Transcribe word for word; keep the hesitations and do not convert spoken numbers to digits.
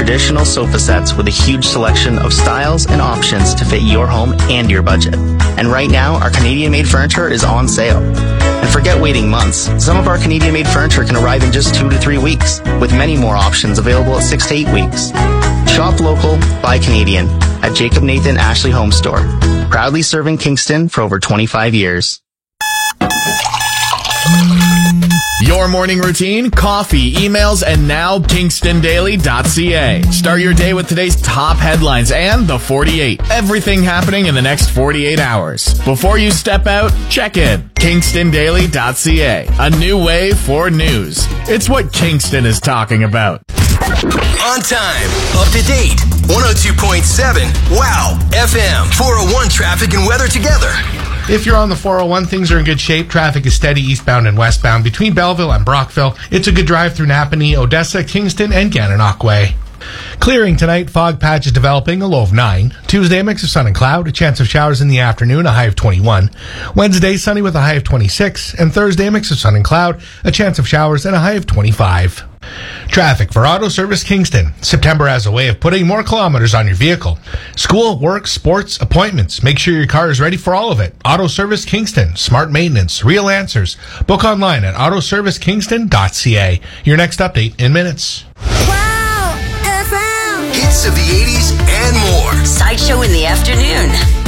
traditional sofa sets with a huge selection of styles and options to fit your home and your budget. And right now, our Canadian-made furniture is on sale. And forget waiting months. Some of our Canadian-made furniture can arrive in just two to three weeks, with many more options available at six to eight weeks. Shop local, buy Canadian at Jacob Nathan Ashley Home Store. Proudly serving Kingston for over twenty-five years. Your morning routine, coffee, emails, and now kingston daily dot c a. Start your day with today's top headlines and the forty-eight. Everything happening in the next forty-eight hours. Before you step out, check in. kingston daily dot c a. A new way for news. It's what Kingston is talking about. On time, up to date, one oh two point seven, Wow, F M, four oh one traffic and weather together. If you're on the four oh one, things are in good shape. Traffic is steady eastbound and westbound between Belleville and Brockville. It's a good drive through Napanee, Odessa, Kingston, and Gananoque Way. Clearing tonight, fog patches developing, a low of nine. Tuesday, a mix of sun and cloud, a chance of showers in the afternoon, a high of twenty-one. Wednesday, sunny with a high of twenty-six. And Thursday, a mix of sun and cloud, a chance of showers, and a high of twenty-five. Traffic for Auto Service Kingston. September has a way of putting more kilometers on your vehicle. School, work, sports, appointments. Make sure your car is ready for all of it. Auto Service Kingston. Smart maintenance. Real answers. Book online at auto service kingston dot c a. Your next update in minutes. Hits of the eighties and more. Sideshow in the afternoon.